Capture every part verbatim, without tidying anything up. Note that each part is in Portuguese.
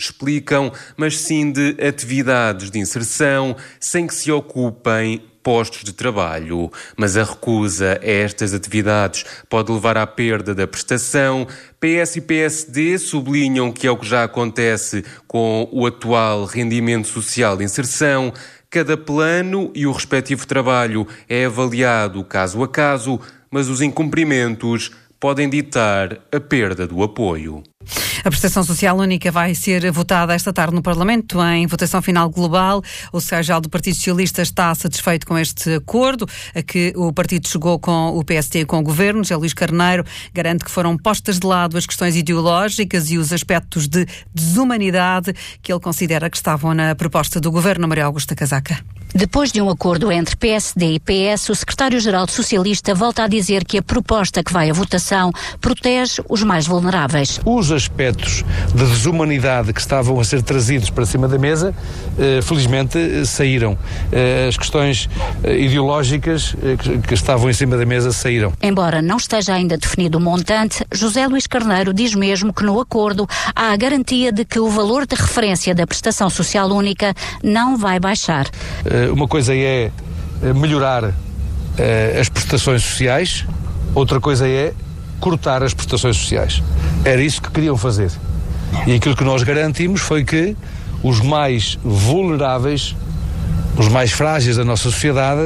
explicam, mas sim de atividades de inserção sem que se ocupem postos de trabalho. Mas a recusa a estas atividades pode levar à perda da prestação. P S e P S D sublinham que é o que já acontece com o atual rendimento social de inserção. Cada plano e o respectivo trabalho é avaliado caso a caso, mas os incumprimentos podem ditar a perda do apoio. A prestação social única vai ser votada esta tarde no Parlamento em votação final global. O secretário-geral do Partido Socialista está satisfeito com este acordo a que o partido chegou com o P S D e com o Governo. José Luís Carneiro garante que foram postas de lado as questões ideológicas e os aspectos de desumanidade que ele considera que estavam na proposta do Governo. Maria Augusta Casaca. Depois de um acordo entre P S D e P S, o secretário-geral socialista volta a dizer que a proposta que vai à votação protege os mais vulneráveis. Os aspectos de desumanidade que estavam a ser trazidos para cima da mesa, eh, felizmente eh, saíram. Eh, as questões eh, ideológicas eh, que, que estavam em cima da mesa saíram. Embora não esteja ainda definido o montante, José Luís Carneiro diz mesmo que no acordo há a garantia de que o valor de referência da prestação social única não vai baixar. Eh, Uma coisa é melhorar uh, as prestações sociais, outra coisa é cortar as prestações sociais. Era isso que queriam fazer. E aquilo que nós garantimos foi que os mais vulneráveis, os mais frágeis da nossa sociedade,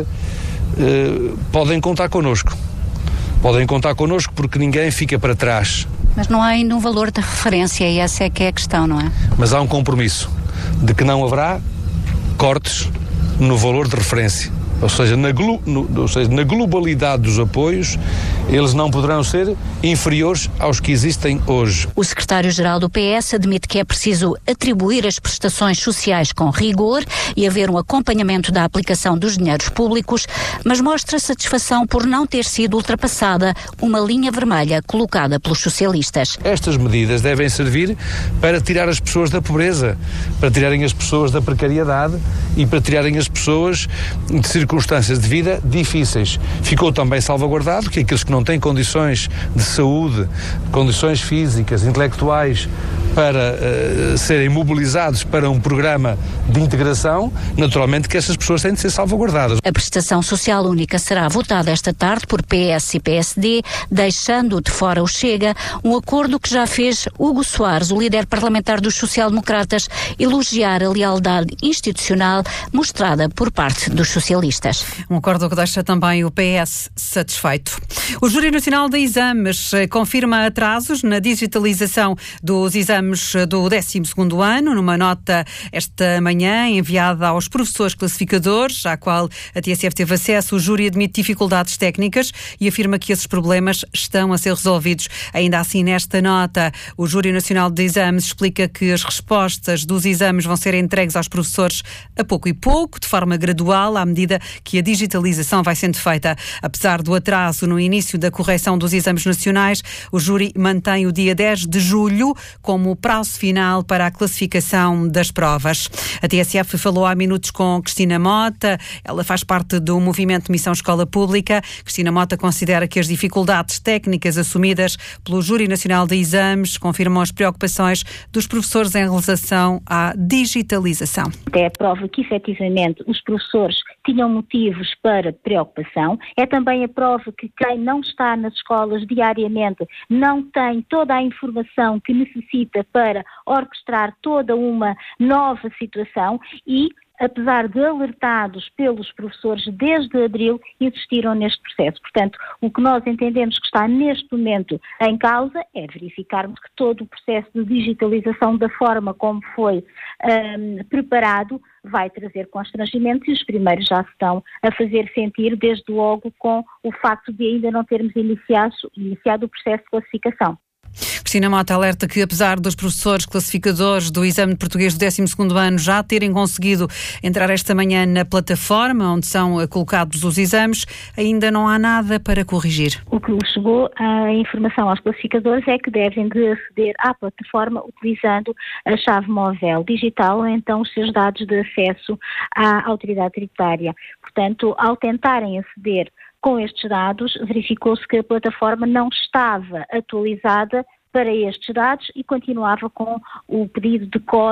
uh, podem contar connosco. Podem contar connosco porque ninguém fica para trás. Mas não há ainda um valor de referência e essa é que é a questão, não é? Mas há um compromisso de que não haverá cortes no valor de referência, ou seja, na, glo, no, ou seja, na globalidade dos apoios, eles não poderão ser inferiores aos que existem hoje. O secretário-geral do P S admite que é preciso atribuir as prestações sociais com rigor e haver um acompanhamento da aplicação dos dinheiros públicos, mas mostra satisfação por não ter sido ultrapassada uma linha vermelha colocada pelos socialistas. Estas medidas devem servir para tirar as pessoas da pobreza, para tirarem as pessoas da precariedade e para tirarem as pessoas de circunstâncias de vida difíceis. Ficou também salvaguardado que aqueles que não têm condições de saúde, condições físicas, intelectuais, para uh, serem mobilizados para um programa de integração, naturalmente que essas pessoas têm de ser salvaguardadas. A prestação social única será votada esta tarde por P S e P S D, deixando de fora o Chega, um acordo que já fez Hugo Soares, o líder parlamentar dos social-democratas, elogiar a lealdade institucional mostrada por parte dos socialistas. Um acordo que deixa também o P S satisfeito. O Júri Nacional de Exames confirma atrasos na digitalização dos exames do décimo segundo ano, numa nota esta manhã enviada aos professores classificadores, à qual a T S F teve acesso. O júri admite dificuldades técnicas e afirma que esses problemas estão a ser resolvidos. Ainda assim, nesta nota, o Júri Nacional de Exames explica que as respostas dos exames vão ser entregues aos professores a pouco e pouco, de forma gradual, à medida que a digitalização vai sendo feita. Apesar do atraso no início da correção dos exames nacionais, o júri mantém o dia dez de julho como prazo final para a classificação das provas. A T S F falou há minutos com Cristina Mota. Ela faz parte do movimento Missão Escola Pública. Cristina Mota considera que as dificuldades técnicas assumidas pelo Júri Nacional de Exames confirmam as preocupações dos professores em relação à digitalização. É a prova que, efetivamente, os professores tinham motivos para preocupação. É também a prova que quem não está nas escolas diariamente não tem toda a informação que necessita para orquestrar toda uma nova situação e, apesar de alertados pelos professores desde abril, insistiram neste processo. Portanto, o que nós entendemos que está neste momento em causa é verificarmos que todo o processo de digitalização, da forma como foi um, preparado, vai trazer constrangimento e os primeiros já se estão a fazer sentir, desde logo com o facto de ainda não termos iniciado, iniciado o processo de classificação. Cristina Mota alerta que, apesar dos professores classificadores do exame de português do décimo segundo ano já terem conseguido entrar esta manhã na plataforma onde são colocados os exames, ainda não há nada para corrigir. O que chegou a informação aos classificadores é que devem de aceder à plataforma utilizando a chave móvel digital ou então os seus dados de acesso à autoridade tributária. Portanto, ao tentarem aceder com estes dados, verificou-se que a plataforma não estava atualizada para estes dados e continuava com o pedido de código